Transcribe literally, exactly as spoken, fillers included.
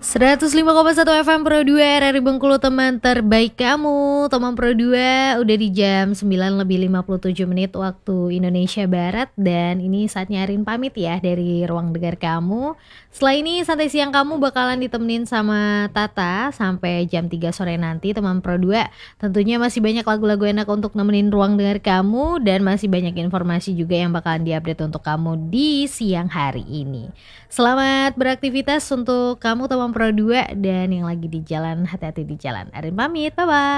seratus lima koma satu F M Pro dua R R I Bengkulu, teman terbaik kamu. Teman Pro dua udah di jam sembilan lebih lima puluh tujuh menit waktu Indonesia Barat. Dan ini saatnya Arin pamit ya dari ruang dengar kamu. Setelah ini santai siang kamu bakalan ditemenin sama Tata sampai jam tiga sore nanti, teman Pro dua. Tentunya masih banyak lagu-lagu enak untuk nemenin ruang dengar kamu. Dan masih banyak informasi juga yang bakalan diupdate untuk kamu di siang hari ini. Selamat beraktivitas untuk kamu teman Pro dua, dan yang lagi di jalan, hati-hati di jalan. Arin pamit, bye-bye.